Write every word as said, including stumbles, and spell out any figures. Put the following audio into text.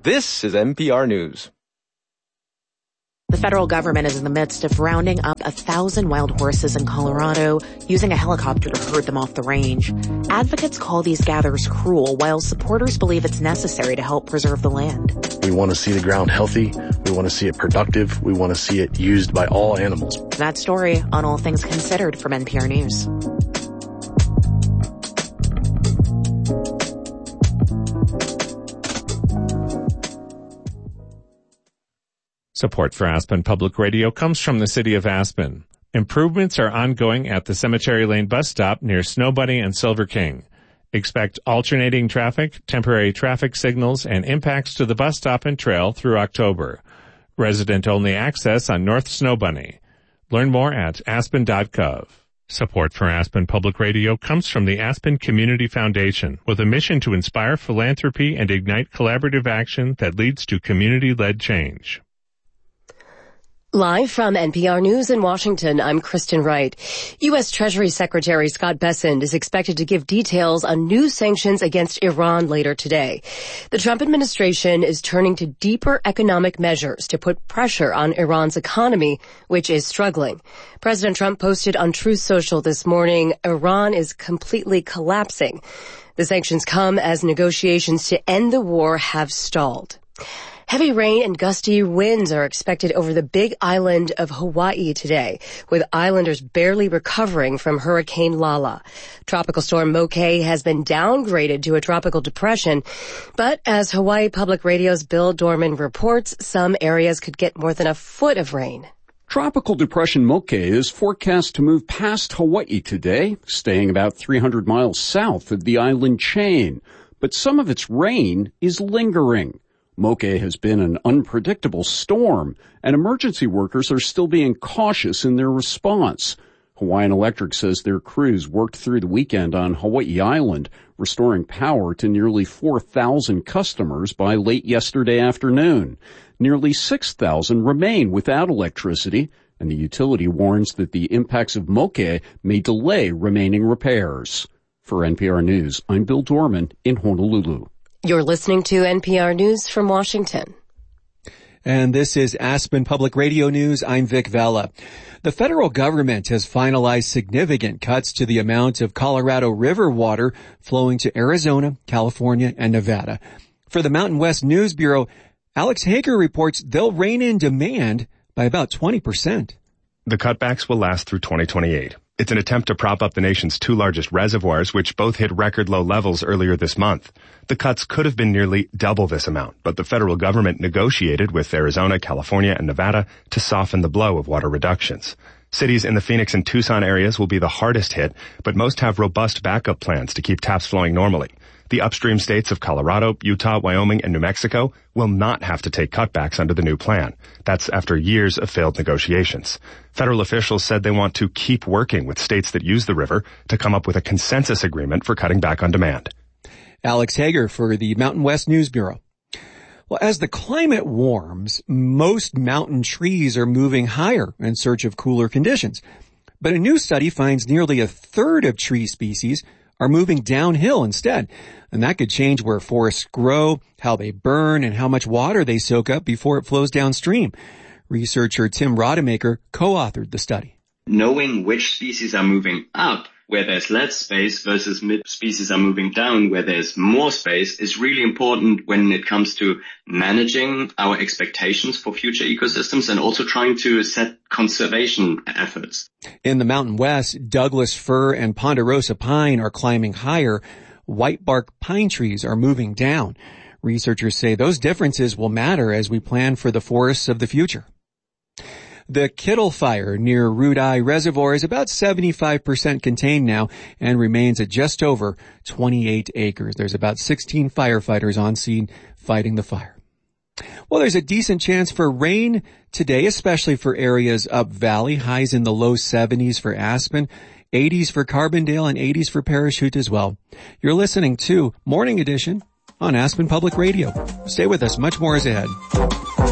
This is N P R News. The federal government is in the midst of rounding up a thousand wild horses in Colorado, using a helicopter to herd them off the range. Advocates call these gathers cruel, while supporters believe it's necessary to help preserve the land. We want to see the ground healthy. We want to see it productive. We want to see it used by all animals. That story on All Things Considered from N P R News. Support for Aspen Public Radio comes from the city of Aspen. Improvements are ongoing at the Cemetery Lane bus stop near Snow Bunny and Silver King. Expect alternating traffic, temporary traffic signals, and impacts to the bus stop and trail through October. Resident-only access on North Snow Bunny. Learn more at aspen dot gov. Support for Aspen Public Radio comes from the Aspen Community Foundation, with a mission to inspire philanthropy and ignite collaborative action that leads to community-led change. Live from N P R News in Washington, I'm Kristen Wright. U S. Treasury Secretary Scott Bessent is expected to give details on new sanctions against Iran later today. The Trump administration is turning to deeper economic measures to put pressure on Iran's economy, which is struggling. President Trump posted on Truth Social this morning, Iran is completely collapsing. The sanctions come as negotiations to end the war have stalled. Heavy rain and gusty winds are expected over the big island of Hawaii today, with islanders barely recovering from Hurricane Lala. Tropical storm Moke has been downgraded to a tropical depression, but as Hawaii Public Radio's Bill Dorman reports, some areas could get more than a foot of rain. Tropical Depression Moke is forecast to move past Hawaii today, staying about three hundred miles south of the island chain. But some of its rain is lingering. Moke has been an unpredictable storm, and emergency workers are still being cautious in their response. Hawaiian Electric says their crews worked through the weekend on Hawaii Island, restoring power to nearly four thousand customers by late yesterday afternoon. Nearly six thousand remain without electricity, and the utility warns that the impacts of Moke may delay remaining repairs. For N P R News, I'm Bill Dorman in Honolulu. You're listening to N P R News from Washington. And this is Aspen Public Radio News. I'm Vic Vela. The federal government has finalized significant cuts to the amount of Colorado River water flowing to Arizona, California, and Nevada. For the Mountain West News Bureau, Alex Hager reports they'll rein in demand by about twenty percent. The cutbacks will last through twenty twenty-eight. It's an attempt to prop up the nation's two largest reservoirs, which both hit record low levels earlier this month. The cuts could have been nearly double this amount, but the federal government negotiated with Arizona, California, and Nevada to soften the blow of water reductions. Cities in the Phoenix and Tucson areas will be the hardest hit, but most have robust backup plans to keep taps flowing normally. The upstream states of Colorado, Utah, Wyoming, and New Mexico will not have to take cutbacks under the new plan. That's after years of failed negotiations. Federal officials said they want to keep working with states that use the river to come up with a consensus agreement for cutting back on demand. Alex Hager for the Mountain West News Bureau. Well, as the climate warms, most mountain trees are moving higher in search of cooler conditions. But a new study finds nearly a third of tree species are moving downhill instead. And that could change where forests grow, how they burn, and how much water they soak up before it flows downstream. Researcher Tim Rodemaker co-authored the study. Knowing which species are moving up where there's less space versus species are moving down where there's more space is really important when it comes to managing our expectations for future ecosystems and also trying to set conservation efforts. In the Mountain West, Douglas fir and ponderosa pine are climbing higher. White bark pine trees are moving down. Researchers say those differences will matter as we plan for the forests of the future. The Kittle Fire near Root Eye Reservoir is about seventy-five percent contained now and remains at just over twenty-eight acres. There's about sixteen firefighters on scene fighting the fire. Well, there's a decent chance for rain today, especially for areas up valley. Highs in the low seventies for Aspen, eighties for Carbondale, and eighties for Parachute as well. You're listening to Morning Edition on Aspen Public Radio. Stay with us. Much more is ahead.